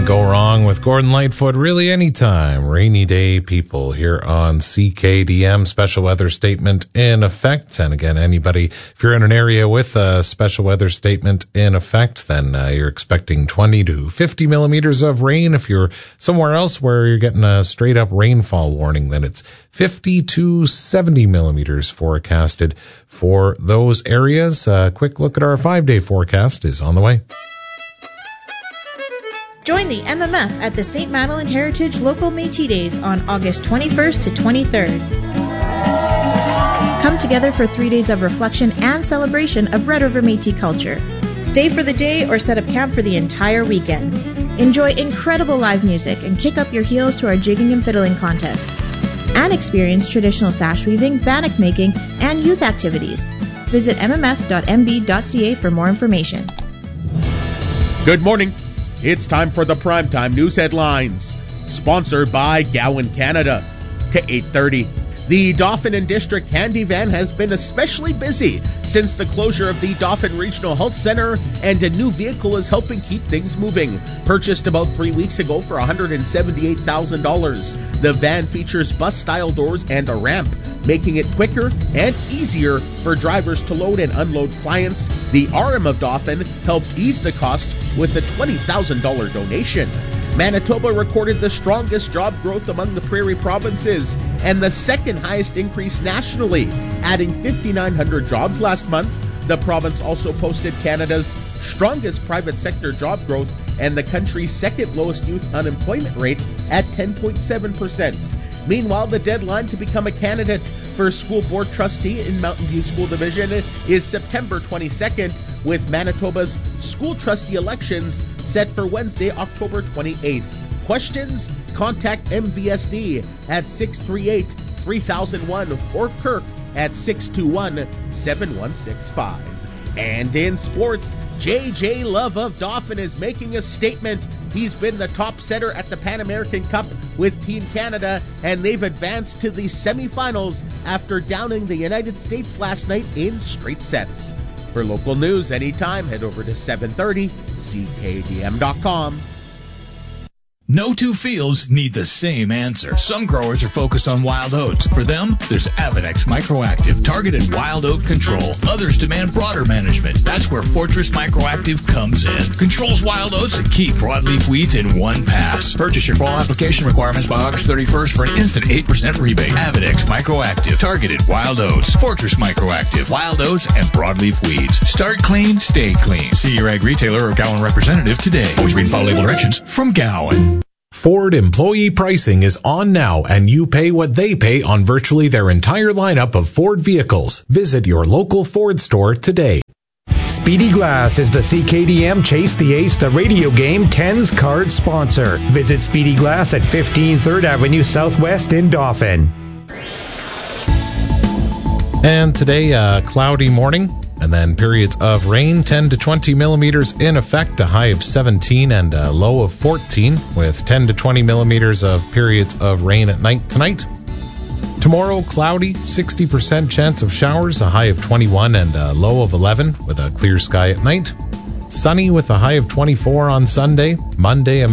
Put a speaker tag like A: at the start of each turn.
A: Can't go wrong with Gordon Lightfoot really anytime. Rainy day people here on CKDM. Special weather statement in effect. And again, anybody, if you're in an area with a special weather statement in effect, then you're expecting 20 to 50 millimeters of rain. If you're somewhere else where you're getting a straight up rainfall warning, then it's 50 to 70 millimeters forecasted for those areas. A quick look at our 5-day forecast is on the way.
B: Join the MMF at the St. Madeleine Heritage Local Métis Days on August 21st to 23rd. Come together for 3 days of reflection and celebration of Red River Métis culture. Stay for the day or set up camp for the entire weekend. Enjoy incredible live music and kick up your heels to our jigging and fiddling contest. And experience traditional sash weaving, bannock making, and youth activities. Visit mmf.mb.ca for more information.
C: Good morning. It's time for the Primetime News Headlines, sponsored by Gowan Canada. To 8:30. The Dauphin and District Handy Van has been especially busy since the closure of the Dauphin Regional Health Center, and a new vehicle is helping keep things moving. Purchased about 3 weeks ago for $178,000. The van features bus-style doors and a ramp, making it quicker and easier for drivers to load and unload clients. The RM of Dauphin helped ease the cost with a $20,000 donation. Manitoba recorded the strongest job growth among the prairie provinces and the second highest increase nationally, adding 5,900 jobs last month. The province also posted Canada's strongest private sector job growth and the country's second lowest youth unemployment rate at 10.7%. Meanwhile, the deadline to become a candidate for school board trustee in Mountain View School Division is September 22nd, with Manitoba's school trustee elections set for Wednesday, October 28th. Questions? Contact MVSD at 638-3001 or Kirk at 621-7165. And in sports, J.J. Love of Dauphin is making a statement. He's been the top setter at the Pan American Cup with Team Canada, and they've advanced to the semifinals after downing the United States last night in straight sets. For local news anytime, head over to 730ckdm.com.
D: No two fields need the same answer. Some growers are focused on wild oats. For them, there's Avenex Microactive, targeted wild oat control. Others demand broader management. That's where Fortress Microactive comes in. Controls wild oats and key broadleaf weeds in one pass. Purchase your fall application requirements by August 31st for an instant 8% rebate. Avenex Microactive, targeted wild oats. Fortress Microactive, wild oats and broadleaf weeds. Start clean, stay clean. See your ag retailer or Gowan representative today. Always read and follow label directions from Gowan.
A: Ford employee pricing is on now, and you pay what they pay on virtually their entire lineup of Ford vehicles. Visit your local Ford store today.
E: Speedy Glass is the CKDM Chase the Ace, the radio game 10's card sponsor. Visit Speedy Glass at 15 3rd Avenue Southwest in Dauphin.
A: And today, cloudy morning. And then periods of rain, 10 to 20 millimeters in effect, a high of 17 and a low of 14, with 10 to 20 millimeters of periods of rain at night tonight. Tomorrow, cloudy, 60% chance of showers, a high of 21 and a low of 11, with a clear sky at night. Sunny with a high of 24 on Sunday. Monday, a